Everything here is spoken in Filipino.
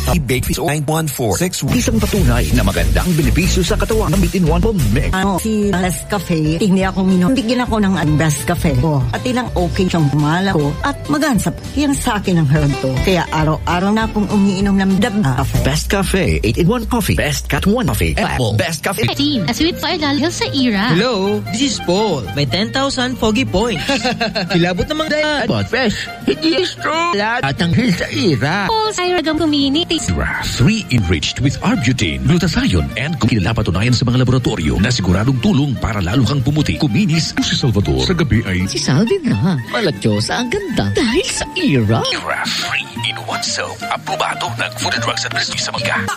Bake Fees 91461. Isang patunay na magandang benepisyo sa katawan ng Bitin-1 Pomeg. Si Best Cafe, hindi ako minom. Bigyan ako ng Best Cafe ko. At ilang okay siyang pumala ko at magansap. Yan sa akin ang herb to. Kaya araw-araw na akong umiinom ng Cafe. Best Cafe, 8-in-1 Coffee. Best Cat 1 Coffee. Apple. Best Cafe. Team, a sweet fire dahil sa Ira. Hello, this is Paul. May 10,000 foggy points. Kilabot namang dahil. But fresh, hindi strong. At ang sa Ira. Paul's Iragam Community. Ira 3 enriched with arbutin, glutathione, and kinapatunayan sa mga laboratorio na siguradong tulong para lalo kang pumuti. Kuminis si Salvador. Sa gabi ay si Salvi nga. Malatyosa ang ganda dahil sa Ira. Ira 3 in 1 soap. Aprobado ng Food and Drugs Administration sa mga.